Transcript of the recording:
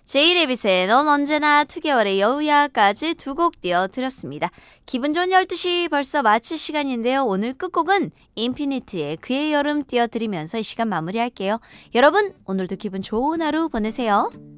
제이레빗의 넌 언제나 2개월의 여우야까지 두 곡 띄워드렸습니다. 기분 좋은 12시 벌써 마칠 시간인데요. 오늘 끝곡은 인피니트의 그의 여름 띄워드리면서 이 시간 마무리할게요. 여러분 오늘도 기분 좋은 하루 보내세요.